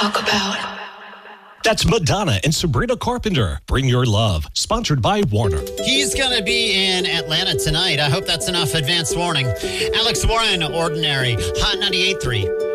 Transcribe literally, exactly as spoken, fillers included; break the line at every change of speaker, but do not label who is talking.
talk about.
That's Madonna and Sabrina Carpenter. Bring Your Love. Sponsored by Warner.
He's going to be in Atlanta tonight. I hope that's enough advance warning. Alex Warren, Ordinary, Hot ninety-eight point three.